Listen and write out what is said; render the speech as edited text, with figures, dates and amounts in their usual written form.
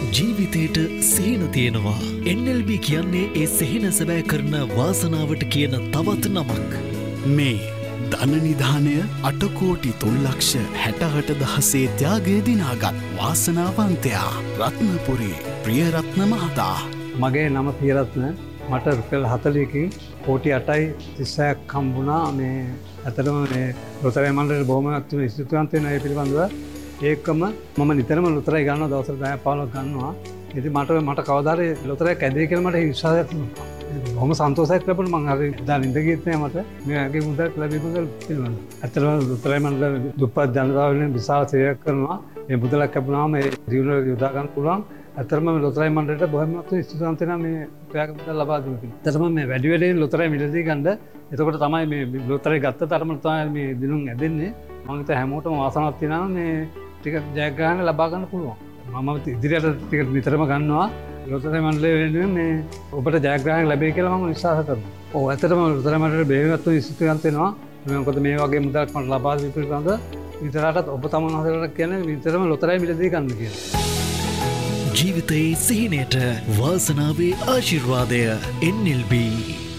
ජීවිතයට සිහින තියෙනවා. NLB කියන්නේ ඒ සිහින සැබෑ කරන වාසනාවට කියන තවත් නමක්. මේ ධන නිධානය 8,03,68,000 ත්‍යාගය දිනාගත් වාසනාවන්තයා රත්නපුරේ ප්‍රියරත්න මහතා. මගේ නම පියරත්න. මට රුපියල් 40කින් කෝටි 8.30ක් හම්බුණා. මේ ඇත්තටම මේ ලොතරැයි මණ්ඩලයට බොහොම ස්තුතිවන්ත වෙනවා ඒ පිළිබඳව. ඒකම මම නිතරම ලොතරැයි ගන්නවා, දවසට 10-15ක් ගන්නවා. ඉතින් මට කවදා හරි ලොතරැයික් ඇදෙයි කියලා මට විශ්වාසයක් තිබුණා. බොහොම සන්තෝෂයක් ලැබුණා. මම හරි දැන් ඉඳ ගියත් නෑ මට මේගේ මුදල් ලැබීම පිළිබඳව. ඇත්තටම ලොතරැයි මණ්ඩලය දුප්පත් ජනතාව වෙනුවෙන් විශාල සේවයක් කරනවා. මේ මුදලක් ලැබුණාම ඒ ජීවන යොදා ගන්න පුළුවන්. ඇත්තටම මේ ලොතරැයි මණ්ඩලයට බොහොම ස්තුතිවන්ත වෙනවා මේ ප්‍රයාග මුදල් ලබා දුන්න කෙනෙක්. ඇත්තටම මේ වැඩි වැඩියෙන් ලොතරැයි මිලදී ගන්න. එතකොට තමයි මේ ලොතරැයි ගත්ත තරම තමයි මේ දිනුම් ඇදෙන්නේ. මම හිතා හැමෝටම වාසනාවක් තියෙනවා මේ ටික ජයග්‍රහණ ලබා ගන්න පුළුවන්. මම ඉදිරියට ටික නිතරම ගන්නවා. ලොතරැයි මණ්ඩලය වෙනුවෙන් මේ ඔබට ජයග්‍රහණ ලැබෙයි කියලා මම විශ්වාස කරනවා. ඔව් ඇත්තටම ලොතරැයි මණ්ඩලයට බේරගත්තු ස්තුතිවන්ත වෙනවා. මොකද මේ වගේ මුදලක් මට ලබා දීපු පිළිබඳ විතරටත් ඔබ තමන් හදලා කියන්නේ විතරම ලොතරැයි මිලදී ගන්න කියලා. ජීවිතයේ සිහිනයට වාසනාවේ ආශිර්වාදය NLB.